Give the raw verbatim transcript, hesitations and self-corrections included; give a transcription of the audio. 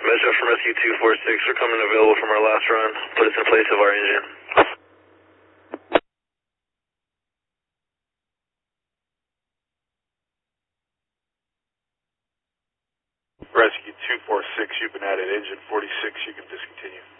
Metro from Rescue two four six, we're coming available from our last run. Put us in place of our engine. Rescue two four six, you've been added, engine forty-six, you can discontinue.